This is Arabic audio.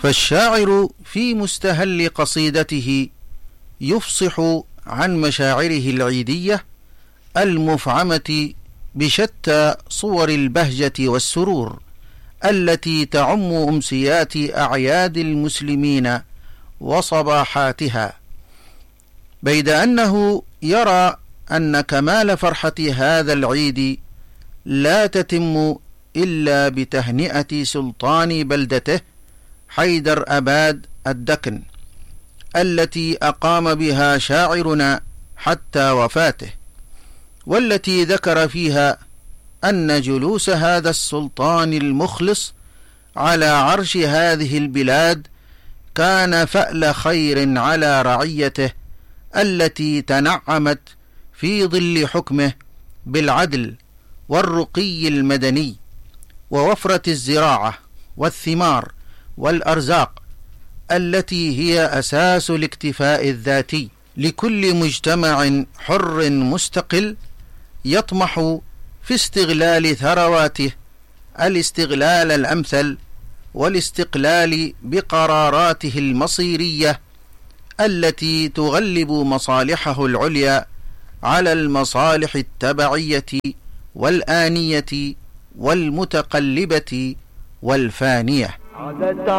فالشاعر في مستهل قصيدته يفصح عن مشاعره العيدية المفعمة بشتى صور البهجة والسرور التي تعم أمسيات أعياد المسلمين وصباحاتها، بيد أنه يرى أن كمال فرحة هذا العيد لا تتم إلا بتهنئة سلطان بلدته حيدر أباد الدكن التي أقام بها شاعرنا حتى وفاته، والتي ذكر فيها أن جلوس هذا السلطان المخلص على عرش هذه البلاد كان فأل خير على رعيته التي تنعمت في ظل حكمه بالعدل والرقي المدني ووفرة الزراعة والثمار والأرزاق التي هي أساس الاكتفاء الذاتي لكل مجتمع حر مستقل يطمح في استغلال ثرواته الاستغلال الأمثل والاستقلال بقراراته المصيرية التي تغلب مصالحه العليا على المصالح التبعية والآنية والمتقلبة والفانية.